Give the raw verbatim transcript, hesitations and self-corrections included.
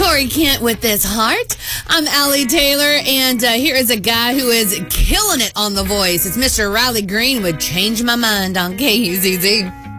Corey Kent with This Heart. I'm Allie Taylor, and uh, here is a guy who is killing it on The Voice. It's Mister Riley Green with Change My Mind on K U Z Z.